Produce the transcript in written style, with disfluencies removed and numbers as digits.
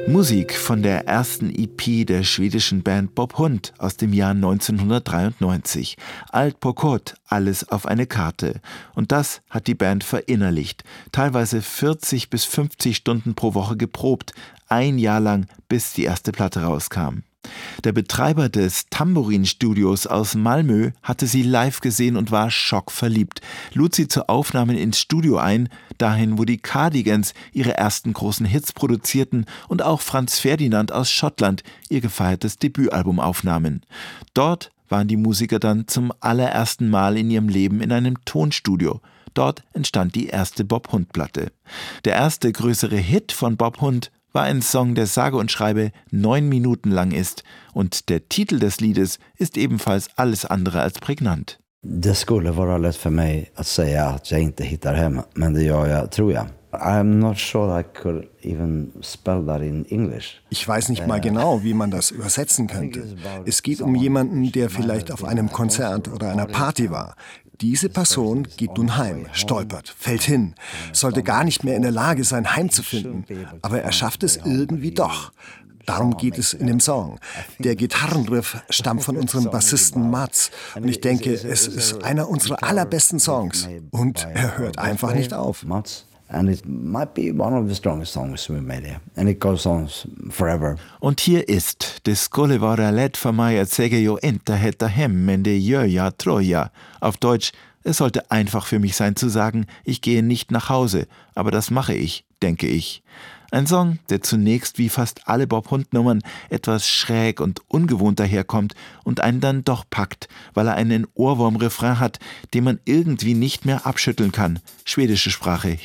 Musik von der ersten EP der schwedischen Band Bob Hund aus dem Jahr 1993. Allt på kort, alles auf eine Karte. Und das hat die Band verinnerlicht. Teilweise 40 bis 50 Stunden pro Woche geprobt. Ein Jahr lang, bis die erste Platte rauskam. Der Betreiber des Tambourin-Studios aus Malmö hatte sie live gesehen und war schockverliebt, lud sie zu Aufnahmen ins Studio ein, dahin, wo die Cardigans ihre ersten großen Hits produzierten und auch Franz Ferdinand aus Schottland ihr gefeiertes Debütalbum aufnahmen. Dort waren die Musiker dann zum allerersten Mal in ihrem Leben in einem Tonstudio. Dort entstand die erste Bob Hund-Platte. Der erste größere Hit von Bob Hund war ein Song, der sage und schreibe 9 Minuten lang ist. Und der Titel des Liedes ist ebenfalls alles andere als prägnant. Det skulle vara lätt för mig att säga att jag inte hittar hem, men det gör jag, tror jag. I'm not sure I could even spell that in English. Ich weiß nicht mal genau, wie man das übersetzen könnte. Es geht um jemanden, der vielleicht auf einem Konzert oder einer Party war. Diese Person geht nun heim, stolpert, fällt hin, sollte gar nicht mehr in der Lage sein, heimzufinden. Aber er schafft es irgendwie doch. Darum geht es in dem Song. Der Gitarrenriff stammt von unserem Bassisten Mats. Und ich denke, es ist einer unserer allerbesten Songs. Und er hört einfach nicht auf. And it might be one of the strongest songs we made here. And it goes on forever. Und hier ist Det skulle vara lätt för mig att säga jag inte hittar hem, men det gör jag, tror jag. Auf Deutsch, es sollte einfach für mich sein zu sagen, ich gehe nicht nach Hause, aber das mache ich, denke ich. Ein Song, der zunächst wie fast alle Bob-Hund-Nummern etwas schräg und ungewohnt daherkommt und einen dann doch packt, weil er einen Ohrwurm-Refrain hat, den man irgendwie nicht mehr abschütteln kann. Schwedische Sprache